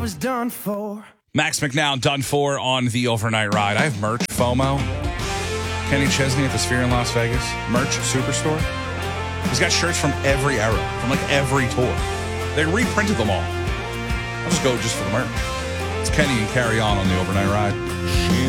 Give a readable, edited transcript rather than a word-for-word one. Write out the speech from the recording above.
was done for. Max McNown done for on the overnight ride. I have merch, FOMO. Kenny Chesney at the Sphere in Las Vegas. Merch Superstore. He's got shirts from every era, from like every tour. They reprinted them all. I'll just go just for the merch. It's Kenny and Carry On the overnight ride. She